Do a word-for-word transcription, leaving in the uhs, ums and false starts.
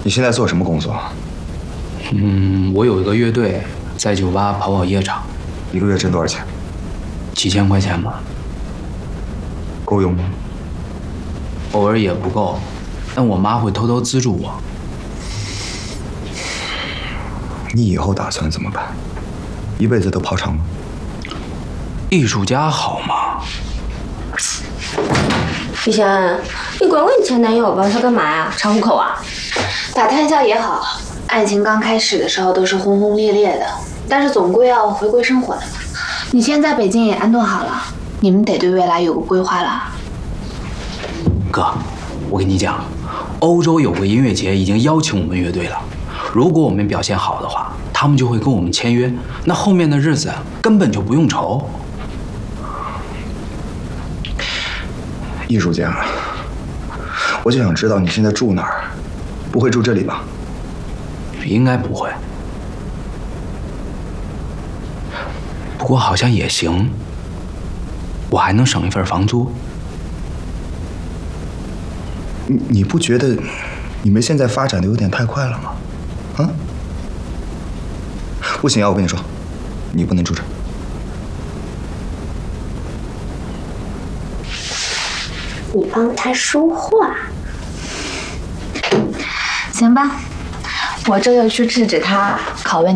你现在做什么工作？ 嗯，我有一个乐队，在酒吧跑跑夜场， 一个月挣多少钱？ 几千块钱吧， 够用吗？ 偶尔也不够，但我妈会偷偷资助我。 你以后打算怎么办？一辈子都跑场吗？ 艺术家好吗？ 雨轩，你管管你前男友吧，他干嘛呀？查户口啊？ 打探一下也好，爱情刚开始的时候都是轰轰烈烈的，但是总归要回归生活的嘛。你现在北京也安顿好了，你们得对未来有个规划了。 哥，我跟你讲，欧洲有个音乐节已经邀请我们乐队了，如果我们表现好的话，他们就会跟我们签约，那后面的日子根本就不用愁。 艺术家，我就想知道你现在住哪儿？不会住这里吧？ 应该不会，不过好像也行，我还能省一份房租。 你你不觉得你们现在发展的有点太快了吗？啊？不行啊，我跟你说，你不能住这儿。 你帮他说话。 行吧，我这就去制止他拷问